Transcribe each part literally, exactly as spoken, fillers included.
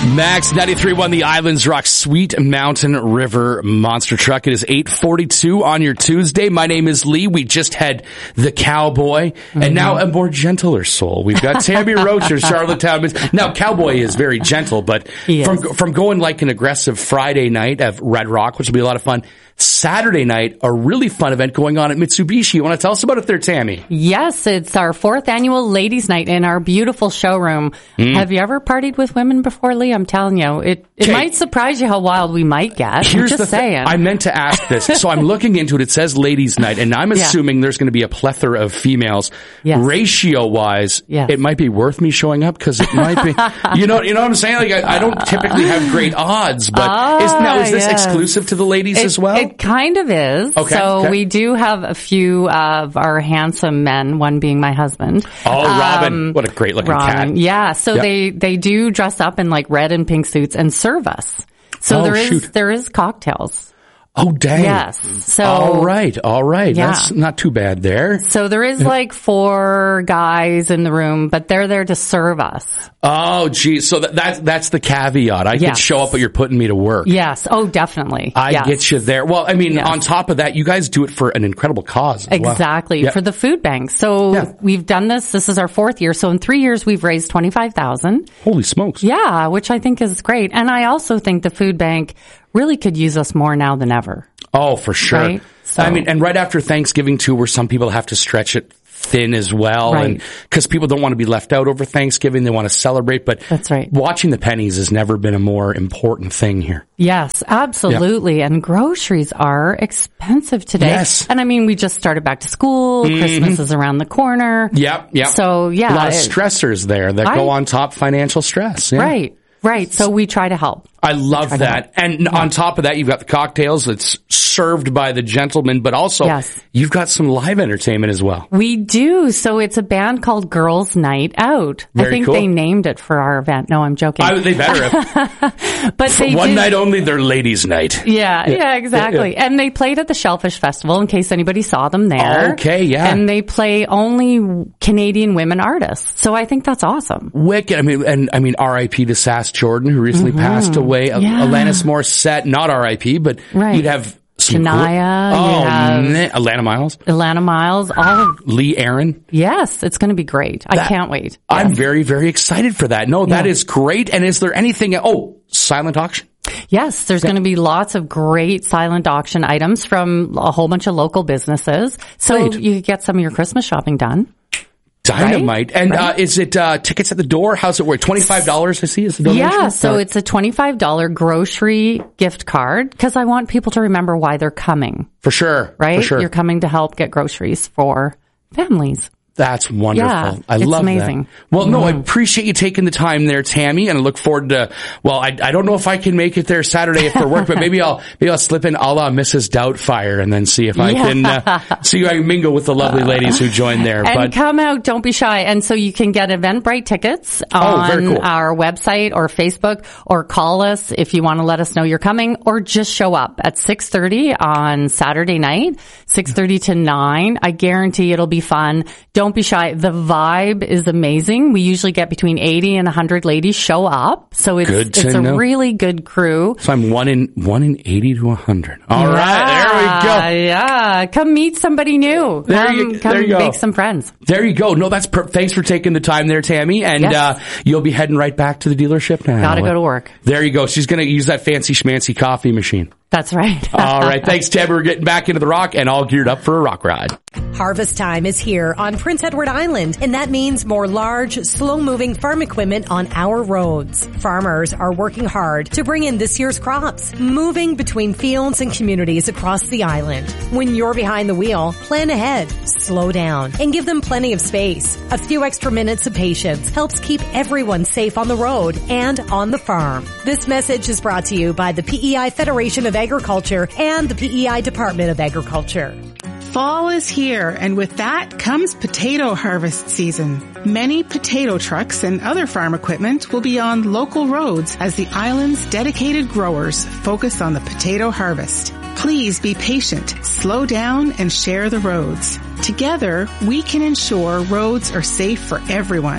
Max ninety-three point one, the Islands Rock Sweet Mountain River Monster Truck. It is eight forty-two on your Tuesday. My name is Lee. We just had the Cowboy, mm-hmm. and now a more gentler soul. We've got Tammy Roach of Charlottetown. Now, Cowboy is very gentle, but from from going like an aggressive Friday night of Red Rock, which will be a lot of fun, Saturday night, a really fun event going on at Mitsubishi. You want to tell us about it there, Tammy? Yes, it's our fourth annual Ladies' Night in our beautiful showroom. Mm. Have you ever partied with women before, Lee? I'm telling you, it, it might surprise you how wild we might get. Here's I'm just the saying. Th- I meant to ask this. So I'm looking into it. It says Ladies' Night, and I'm assuming yeah. there's going to be a plethora of females. Yes. Ratio-wise, yes. it might be worth me showing up because it might be, you know, you know what I'm saying? Like I, I don't typically have great odds, but ah, is, now is this yes. exclusive to the ladies it, as well? It kind of is. Okay, so okay. we do have a few of our handsome men, one being my husband. Oh, Robin. Um, what a great looking Robin. cat. Yeah. So yep. they, they do dress up in like red and pink suits and serve us. So oh, there is, shoot. there is cocktails. Oh, dang. Yes. So, all right. All right. Yeah. That's not too bad there. So there is like four guys in the room, but they're there to serve us. Oh, geez. So that, that's, that's the caveat. I yes. could show up, but you're putting me to work. Yes. Oh, definitely. I yes. get you there. Well, I mean, yes. on top of that, you guys do it for an incredible cause as Exactly. well. Yeah. For the food bank. So yeah. we've done this. This is our fourth year. So in three years, we've raised twenty-five thousand dollars. Holy smokes. Yeah, which I think is great. And I also think the food bank really could use us more now than ever. Oh, for sure. Right? So, I mean, and right after Thanksgiving too, where some people have to stretch it thin as well. Right. And because people don't want to be left out over Thanksgiving, they want to celebrate. But that's right. Watching the pennies has never been a more important thing here. Yes, absolutely. Yep. And groceries are expensive today. Yes. And I mean, we just started back to school. Mm-hmm. Christmas is around the corner. Yep. Yep. So yeah. A lot of it, stressors there that I, go on top financial stress. Yeah. Right. Right. So we try to help. I love that. And yeah. on top of that, you've got the cocktails that's served by the gentleman, but also yes. you've got some live entertainment as well. We do. So it's a band called Girls Night Out. Very I think cool. they named it for our event. No, I'm joking. I, they better have. But for they one do. night only, they're ladies' night. Yeah, yeah, yeah exactly. Yeah, yeah. And they played at the Shellfish Festival in case anybody saw them there. Okay, yeah. And they play only Canadian women artists. So I think that's awesome. Wicked. I mean, and I mean, R I P to Sass Jordan, who recently mm-hmm. passed away. Yeah. Alanis Morissette, not R I P, but right. you'd have some Shania, cool, oh, have nah, Alana Miles. Alana Miles, all of, Lee Aaron. Yes, it's going to be great. That, I can't wait. Yes. I'm very, very excited for that. No, that yeah. is great. And is there anything, oh, silent auction? Yes, there's yeah. going to be lots of great silent auction items from a whole bunch of local businesses. So right. you could get some of your Christmas shopping done. Dynamite. Right? And right. Uh, is it uh, tickets at the door? How's it work? twenty-five dollars I see is the donation? Yeah, so or? It's a twenty-five dollars grocery gift card because I want people to remember why they're coming. For sure. Right? For sure. You're coming to help get groceries for families. That's wonderful. Yeah, I it's love amazing. that. Well, mm. no, I appreciate you taking the time there, Tammy, and I look forward to, well, I, I don't know if I can make it there Saturday for work, but maybe I'll, maybe I'll slip in a la Missus Doubtfire and then see if I yeah. can, uh, see if I can mingle with the lovely ladies who joined there. And but come out, don't be shy. And so you can get Eventbrite tickets on oh, very cool. our website or Facebook, or call us if you want to let us know you're coming, or just show up at six thirty on Saturday night, six thirty to nine. I guarantee it'll be fun. Don't be shy. The vibe is amazing. We usually get between eighty and one hundred ladies show up. So it's, good to it's a know. really good crew. So I'm one in, one in eighty to one hundred. All yeah, right. There we go. Yeah. Come meet somebody new. There come, you, come there you go. make some friends. There you go. No, that's per- thanks for taking the time there, Tammy. And, yes. uh, you'll be heading right back to the dealership now. Gotta go to work. There you go. She's going to use that fancy schmancy coffee machine. That's right. All right. Thanks, Tammy. We're getting back into the rock and all geared up for a rock ride. Harvest time is here on Prince Edward Island, and that means more large, slow-moving farm equipment on our roads. Farmers are working hard to bring in this year's crops, moving between fields and communities across the island. When you're behind the wheel, plan ahead, slow down, and give them plenty of space. A few extra minutes of patience helps keep everyone safe on the road and on the farm. This message is brought to you by the P E I Federation of Agriculture and the P E I Department of Agriculture. Fall is here, and with that comes potato harvest season. Many potato trucks and other farm equipment will be on local roads as the island's dedicated growers focus on the potato harvest. Please be patient, slow down, and share the roads. Together, we can ensure roads are safe for everyone.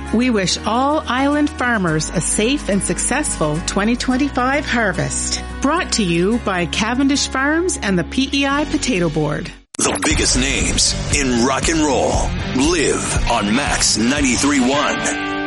We wish all island farmers a safe and successful twenty twenty-five harvest. Brought to you by Cavendish Farms and the P E I Potato Board. The biggest names in rock and roll live on Max ninety-three point one.